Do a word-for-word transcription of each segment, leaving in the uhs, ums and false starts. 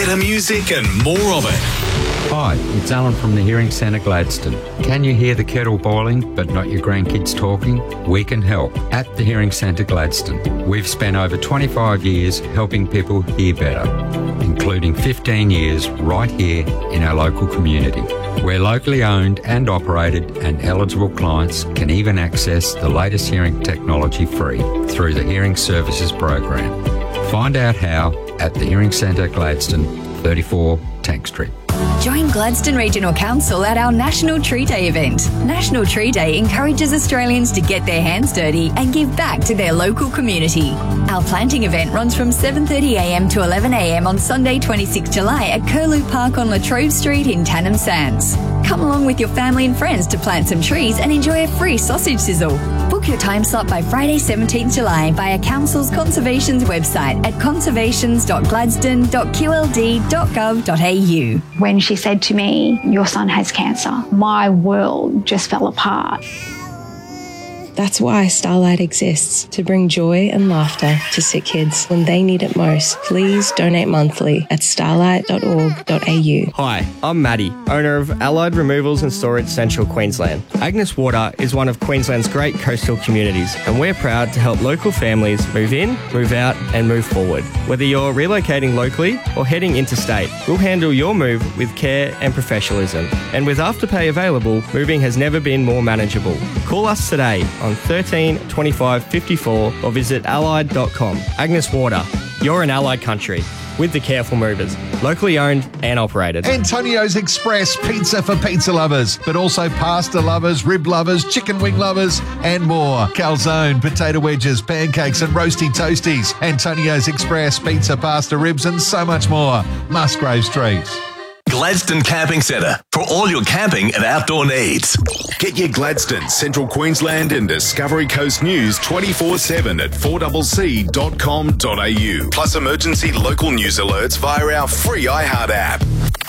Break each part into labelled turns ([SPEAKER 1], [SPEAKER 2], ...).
[SPEAKER 1] better music and more of it.
[SPEAKER 2] Hi, it's Alan from the Hearing Centre Gladstone. Can you hear the kettle boiling but not your grandkids talking? We can help at the Hearing Centre Gladstone. We've spent over twenty-five years helping people hear better, including fifteen years right here in our local community. We're locally owned and operated, and eligible clients can even access the latest hearing technology free through the Hearing Services Program. Find out how at the Hearing Centre Gladstone, thirty-four Tank Street.
[SPEAKER 3] Join Gladstone Regional Council at our National Tree Day event. National Tree Day encourages Australians to get their hands dirty and give back to their local community. Our planting event runs from seven thirty a m to eleven a m on Sunday twenty-sixth of July at Curlew Park on Latrobe Street in Tannum Sands. Come along with your family and friends to plant some trees and enjoy a free sausage sizzle. Book your time slot by Friday seventeenth of July via Council's Conservations website at conservations dot gladstone dot q l d dot gov dot a u.
[SPEAKER 4] When she said to me, "Your son has cancer," my world just fell apart.
[SPEAKER 5] That's why Starlight exists, to bring joy and laughter to sick kids when they need it most. Please donate monthly at starlight dot org dot a u.
[SPEAKER 6] Hi, I'm Maddie, owner of Allied Removals and Storage Central Queensland. Agnes Water is one of Queensland's great coastal communities, and we're proud to help local families move in, move out and move forward. Whether you're relocating locally or heading interstate, we'll handle your move with care and professionalism. And with Afterpay available, moving has never been more manageable. Call us today on thirteen twenty-five fifty-four or visit allied dot com. Agnes Water, you're in Allied country with the Careful Movers, locally owned and operated.
[SPEAKER 7] Antonio's Express, pizza for pizza lovers, but also pasta lovers, rib lovers, chicken wing lovers, and more. Calzone, potato wedges, pancakes, and roasty toasties. Antonio's Express, pizza, pasta, ribs, and so much more. Musgrave Street.
[SPEAKER 1] Gladstone Camping Centre for all your camping and outdoor needs. Get your Gladstone, Central Queensland and Discovery Coast news twenty-four seven at four c c dot com dot a u. Plus emergency local news alerts via our free iHeart app.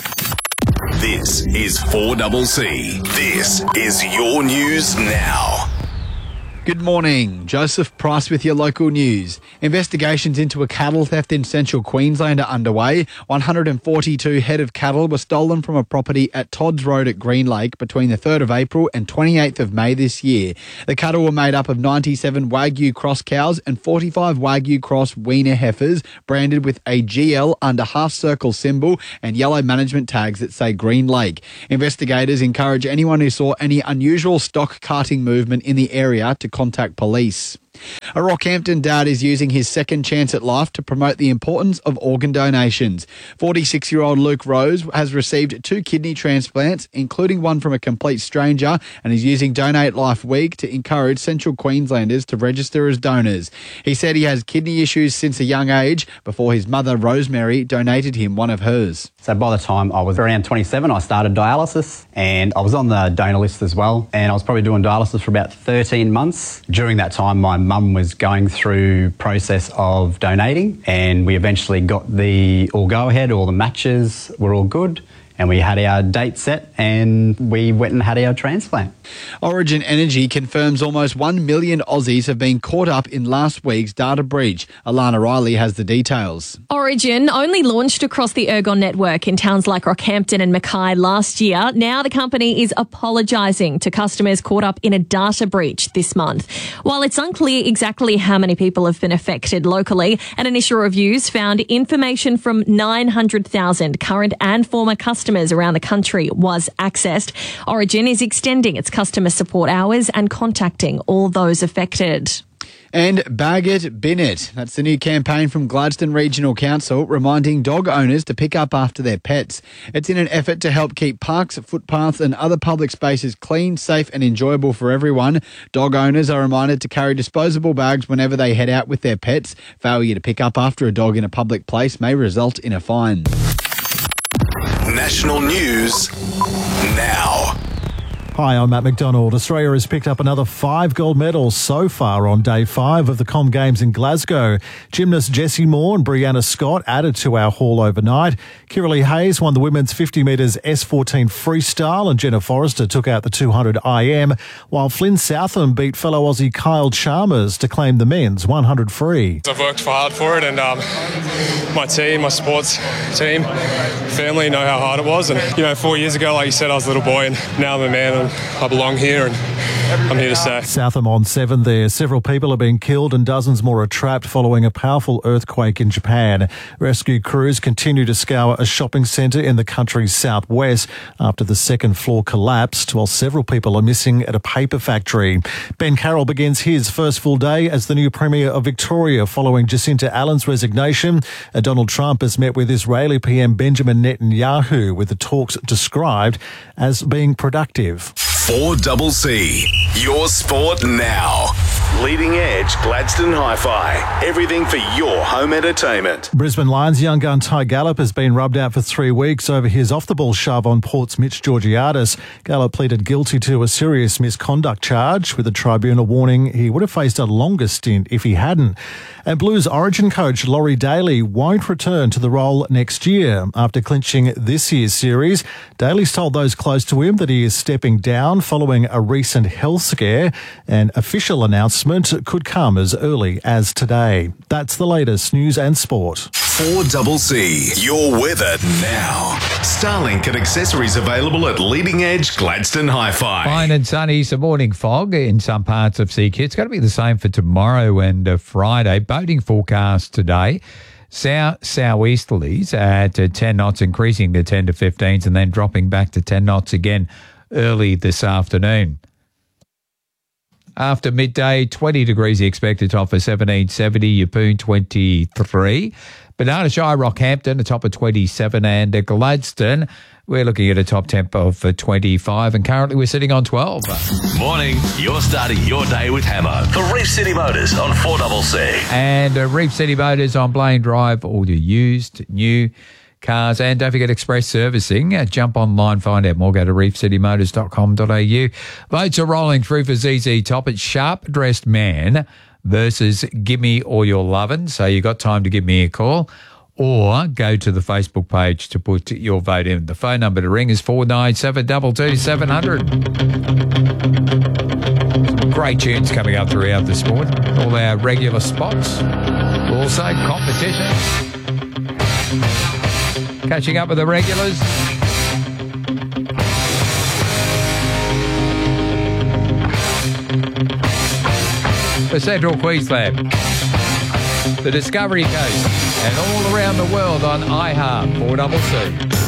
[SPEAKER 1] This is four C C. This is your news now.
[SPEAKER 8] Good morning. Joseph Price with your local news. Investigations into a cattle theft in central Queensland are underway. one hundred forty-two head of cattle were stolen from a property at Todd's Road at Green Lake between the third of April and twenty-eighth of May this year. The cattle were made up of ninety-seven Wagyu cross cows and forty-five Wagyu cross weaner heifers branded with a G L under half-circle symbol and yellow management tags that say Green Lake. Investigators encourage anyone who saw any unusual stock carting movement in the area to contact police. A Rockhampton dad is using his second chance at life to promote the importance of organ donations. forty-six-year-old Luke Rose has received two kidney transplants, including one from a complete stranger, and is using Donate Life Week to encourage Central Queenslanders to register as donors. He said he has kidney issues since a young age before his mother, Rosemary, donated him one of hers.
[SPEAKER 9] So by the time I was around twenty-seven, I started dialysis, and I was on the donor list as well, and I was probably doing dialysis for about thirteen months. During that time, my mum was going through process of donating, and we eventually got the all go ahead, all the matches were all good, and we had our date set and we went and had our transplant.
[SPEAKER 8] Origin Energy confirms almost one million Aussies have been caught up in last week's data breach. Alana Riley has the details.
[SPEAKER 10] Origin only launched across the Ergon network in towns like Rockhampton and Mackay last year. Now the company is apologising to customers caught up in a data breach this month. While it's unclear exactly how many people have been affected locally, an initial reviews found information from nine hundred thousand current and former customers around the country was accessed. Origin is extending its customer support hours and contacting all those affected.
[SPEAKER 8] And Bag It, Bin It. That's the new campaign from Gladstone Regional Council reminding dog owners to pick up after their pets. It's in an effort to help keep parks, footpaths and other public spaces clean, safe and enjoyable for everyone. Dog owners are reminded to carry disposable bags whenever they head out with their pets. Failure to pick up after a dog in a public place may result in a fine.
[SPEAKER 1] National news now.
[SPEAKER 11] Hi, I'm Matt McDonald. Australia has picked up another five gold medals so far on day five of the Com Games in Glasgow. Gymnast Jessie Moore and Brianna Scott added to our haul overnight. Kiralee Hayes won the women's fifty metres S fourteen freestyle and Jenna Forrester took out the two hundred I M, while Flynn Southam beat fellow Aussie Kyle Chalmers to claim the men's one hundred free.
[SPEAKER 12] I've worked hard for it, and um, my team, my sports team, family know how hard it was. And, you know, four years ago, like you said, I was a little boy, and now I'm a man and I belong here and I'm here to stay.
[SPEAKER 11] Southam on seven there. Several people have been killed and dozens more are trapped following a powerful earthquake in Japan. Rescue crews continue to scour a shopping centre in the country's southwest after the second floor collapsed, while several people are missing at a paper factory. Ben Carroll begins his first full day as the new Premier of Victoria following Jacinta Allen's resignation. Uh, Donald Trump has met with Israeli P M Benjamin Netanyahu, with the talks described as being productive.
[SPEAKER 1] four double C, your sport now. Leading Edge Gladstone Hi-Fi. Everything for your home entertainment.
[SPEAKER 11] Brisbane Lions young gun Ty Gallup has been rubbed out for three weeks over his off-the-ball shove on Port's Mitch Georgiadis. Gallup pleaded guilty to a serious misconduct charge, with the tribunal warning he would have faced a longer stint if he hadn't. And Blues Origin coach Laurie Daly won't return to the role next year. After clinching this year's series, Daly's told those close to him that he is stepping down following a recent health scare. An official announcement could come as early as today. That's the latest news and sport.
[SPEAKER 1] four double C, your weather now. Starlink and accessories available at Leading Edge Gladstone Hi-Fi.
[SPEAKER 13] Fine and sunny, some morning fog in some parts of C Q. It's going to be the same for tomorrow and uh, Friday. Boating forecast today. South southeasterlies at uh, ten knots, increasing to ten to fifteens and then dropping back to ten knots again early this afternoon. After midday, twenty degrees expected, top for seventeen seventy, Yeppoon twenty-three. Banana Shire, Rockhampton, a top of twenty-seven, and uh, Gladstone, we're looking at a top temp of uh, twenty-five, and currently we're sitting on twelve.
[SPEAKER 1] Morning, you're starting your day with Hammer for Reef City Motors on four double C.
[SPEAKER 13] And uh, Reef City Motors on Blaine Drive, all your used, new cars, and don't forget express servicing. Uh, jump online, find out more, go to reef city motors dot com dot a u. Votes are rolling through for Z Z Top. It's Sharp Dressed Man versus Gimme All Your Lovin', so you got time to give me a call or go to the Facebook page to put your vote in. The phone number to ring is four nine seven two two seven zero zero. Great tunes coming up throughout this morning. All our regular spots, also competitions. Catching up with the regulars. For Central Queensland, the Discovery Coast, and all around the world on iHeart four double C.